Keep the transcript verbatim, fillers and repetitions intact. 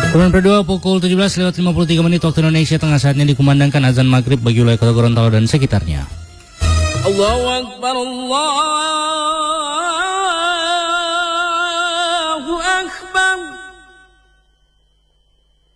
Kemudian berdua pukul tujuh belas lewat lima puluh tiga menit waktu Indonesia Tengah, saatnya dikumandangkan azan maghrib bagi wilayah Kota Gorontalo dan sekitarnya. Allahu Akbar, Allahu Akbar.